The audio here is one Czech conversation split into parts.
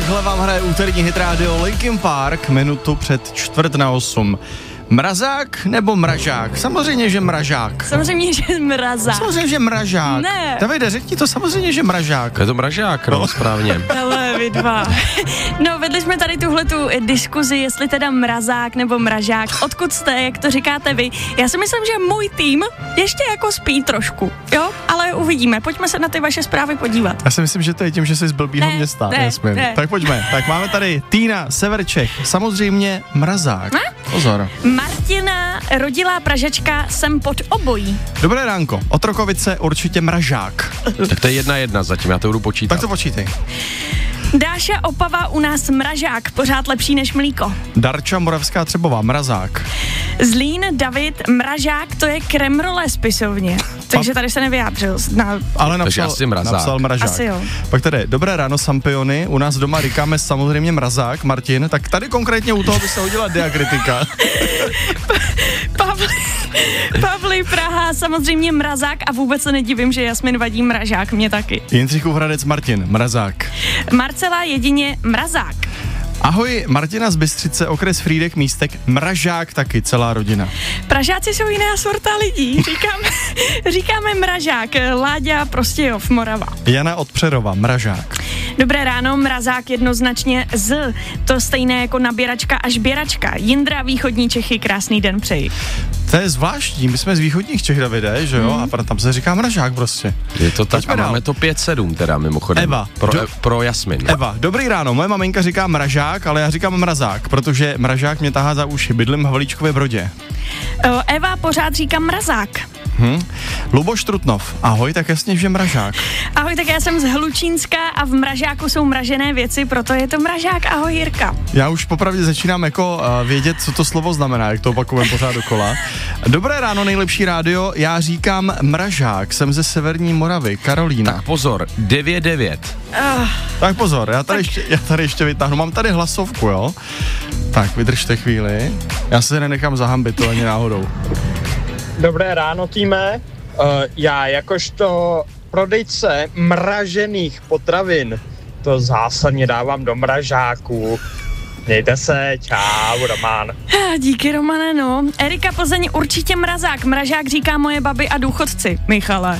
Takhle vám hraje úterní hit rádio Linkin Park minutu před 7:45. Mrazák nebo mražák? Samozřejmě, že mražák. Samozřejmě, že mrazák. Samozřejmě, že mražák. Ne. Davide, řekni to, samozřejmě, že mražák. Je to mražák, no, správně. Ale vy dva. No, vedli jsme tady tuhletu diskuzi, jestli teda mrazák nebo mražák. Odkud jste, jak to říkáte vy? Já si myslím, že můj tým ještě jako spí trošku, jo? Ale uvidíme. Pojďme se na ty vaše zprávy podívat. Já si myslím, že to je tím, že jsi z blbýho Ne, města. ne, Jasmin. ne. Tak pojďme. Tak máme tady Týna, sever Čech. Samozřejmě mrazák. Pozor. Martina, rodilá Pražačka, jsem pod obojí. Dobré ránko. Otrokovice určitě mražák. Tak to je 1-1 zatím, já to budu počítat. Tak to počítej. Dáša, Opava, u nás mražák, pořád lepší než mlíko. Darča, Moravská Třebová, mrazák. Zlín, David, mražák, to je kremrole spisovně. Takže tady se nevyjádřil. Ale Takže asi mrazák. napsal mražák. Asi jo. Pak tady, dobré ráno, Sampiony, u nás doma říkáme samozřejmě mrazák, Martin, tak tady konkrétně u toho by se hodila diakritika. Pavli, Praha, samozřejmě mrazák a vůbec se nedivím, že Jasmin vadí mražák, mě taky. Jindřichův Hradec, Martin, mrazák. Marcela, jedině mrazák. Ahoj, Martina z Bystřice, okres Frýdek, Místek, mražák taky, celá rodina. Pražáci jsou jiná sorta lidí, říkáme mražák, Láďa, Prostějov, Morava. Jana od Přerova, mražák. Dobré ráno, mrazák jednoznačně z, to stejné jako naběračka a žběračka. Jindra, východní Čechy, krásný den přeji. To je zvláštní, my jsme z východních Čech, Davide, že jo, a tam se říká mražák prostě. Je to tak Pojďme a dál. máme to 5-7 teda mimochodem. Eva, Pro Jasmin. Eva, dobrý ráno, moje maminka říká mražák, ale já říkám mrazák, protože mražák mě tahá za uši, bydlím v Havlíčkově Brodě. Eva, pořád říkám mrazák. Luboš Trutnov, ahoj, tak jasně, že mražák. Ahoj, tak já jsem z Hlučínska a v mražáku jsou mražené věci, proto je to mražák. Ahoj, Jirka. Já už popravdě začínám jako vědět, co to slovo znamená, jak to opakujeme pořád dokola. Dobré ráno, nejlepší rádio, já říkám mražák, jsem ze Severní Moravy, Karolína. Tak pozor, 9-9. Tak pozor, já tady ještě vytáhnu, mám tady hlasovku, jo? Tak, vydržte chvíli, já se nenechám zahambit, to ani náhodou. Dobré ráno, týme. Já jakožto prodejce mražených potravin to zásadně dávám do mražáku. Mějte se, čau, Roman. Díky, Romane, no. Erika, Plzeň, určitě mrazák. Mražák říká moje babi a důchodci, Michale.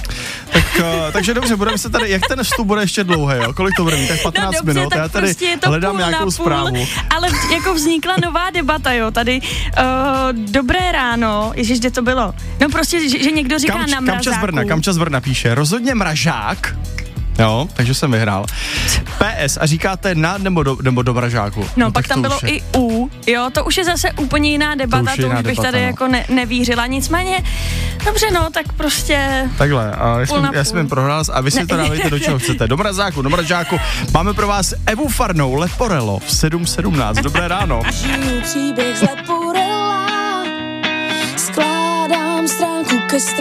Takže dobře, budeme se tady, jak ten vstup bude ještě dlouhý, jo? Kolik to bude mít? Tak 15 dobře, minut, tak já tady prostě je to hledám půl nějakou na zprávu. půl, ale jako vznikla nová debata, jo, tady, dobré ráno, ježiš, kde to bylo? No prostě, že někdo říká na mrazáku. Kamča z Brna píše, rozhodně mražák, jo, takže jsem vyhrál. PS, a říkáte na nebo do mražáku? No pak tam bylo i U, jo, to už je zase úplně jiná debata, to už bych tady jako nevířila, nicméně, dobře, no, tak prostě... Takhle, já jsem prohrál a vy si to dávejte do čeho chcete, do mražáku, máme pro vás Evu Farnou, Leporello v 7:17, dobré ráno. Žiju příběh z Leporella, skládám stránku ke stránce.